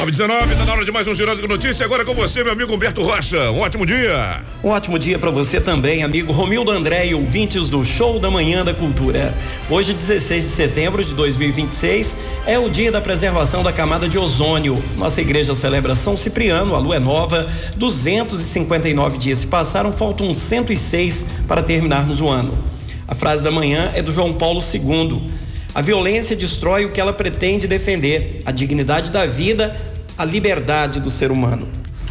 9h19, tá na hora de mais um Girando de Notícias. Agora com você, meu amigo Humberto Rocha. Um ótimo dia. Um ótimo dia para você também, amigo Romildo André e ouvintes do Show da Manhã da Cultura. Hoje, 16 de setembro de 2026, é o dia da preservação da camada de ozônio. Nossa igreja celebra São Cipriano, a lua é nova. 259 dias se passaram, faltam 106 para terminarmos o ano. A frase da manhã é do João Paulo II. A violência destrói o que ela pretende defender, a dignidade da vida, a liberdade do ser humano.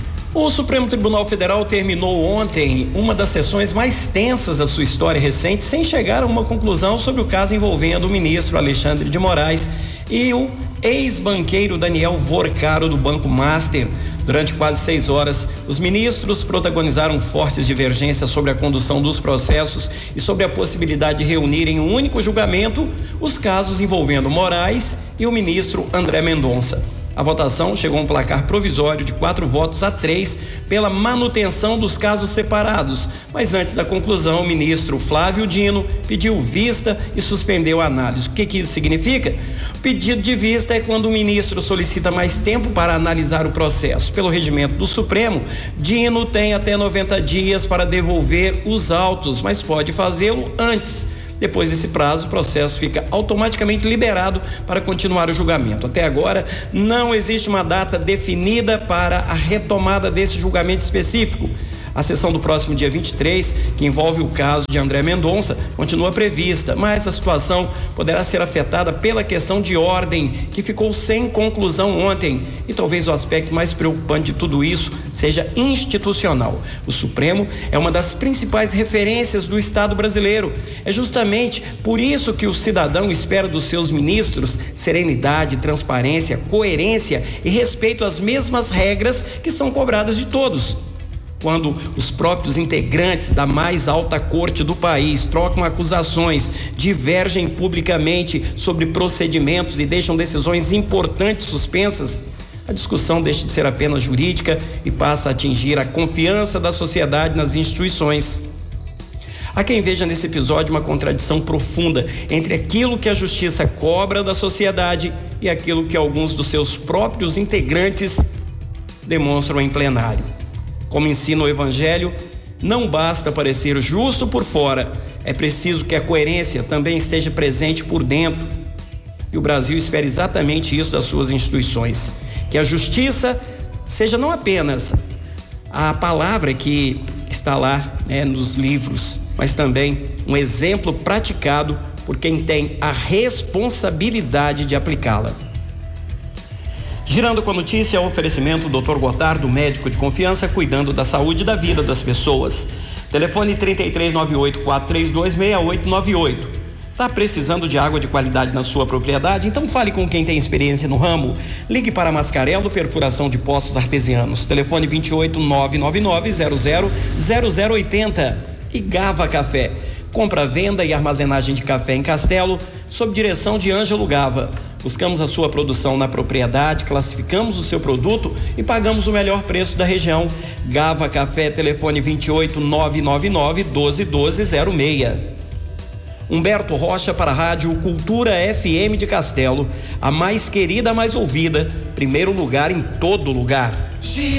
O Supremo Tribunal Federal terminou ontem uma das sessões mais tensas da sua história recente, sem chegar a uma conclusão sobre o caso envolvendo o ministro Alexandre de Moraes e o ex-banqueiro Daniel Vorcaro do Banco Master. Durante quase 6 horas, os ministros protagonizaram fortes divergências sobre a condução dos processos e sobre a possibilidade de reunir em um único julgamento os casos envolvendo Moraes e o ministro André Mendonça. A votação chegou a um placar provisório de 4 votos a 3 pela manutenção dos casos separados, mas antes da conclusão, o ministro Flávio Dino pediu vista e suspendeu a análise. O que isso significa? O pedido de vista é quando o ministro solicita mais tempo para analisar o processo. Pelo regimento do Supremo, Dino tem até 90 dias para devolver os autos, mas pode fazê-lo antes. Depois desse prazo, o processo fica automaticamente liberado para continuar o julgamento. Até agora, não existe uma data definida para a retomada desse julgamento específico. A sessão do próximo dia 23, que envolve o caso de André Mendonça, continua prevista, mas a situação poderá ser afetada pela questão de ordem, que ficou sem conclusão ontem. E talvez o aspecto mais preocupante de tudo isso seja institucional. O Supremo é uma das principais referências do Estado brasileiro. É justamente por isso que o cidadão espera dos seus ministros serenidade, transparência, coerência e respeito às mesmas regras que são cobradas de todos. Quando os próprios integrantes da mais alta corte do país trocam acusações, divergem publicamente sobre procedimentos e deixam decisões importantes suspensas, a discussão deixa de ser apenas jurídica e passa a atingir a confiança da sociedade nas instituições. Há quem veja nesse episódio uma contradição profunda entre aquilo que a justiça cobra da sociedade e aquilo que alguns dos seus próprios integrantes demonstram em plenário. Como ensina o Evangelho, não basta parecer justo por fora, é preciso que a coerência também esteja presente por dentro. E o Brasil espera exatamente isso das suas instituições, que a justiça seja não apenas a palavra que está lá, nos livros, mas também um exemplo praticado por quem tem a responsabilidade de aplicá-la. Girando com a notícia, o oferecimento do Dr. Gotardo, médico de confiança, cuidando da saúde e da vida das pessoas. Telefone 3398-432-6898. Tá precisando de água de qualidade na sua propriedade? Então fale com quem tem experiência no ramo. Ligue para Mascarello Perfuração de Poços Artesianos. Telefone 28-999-000080. E Gava Café. Compra, venda e armazenagem de café em Castelo, sob direção de Ângelo Gava. Buscamos a sua produção na propriedade, classificamos o seu produto e pagamos o melhor preço da região. Gava Café, telefone 28-999-121206. Humberto Rocha para a Rádio Cultura FM de Castelo, a mais querida, a mais ouvida, primeiro lugar em todo lugar.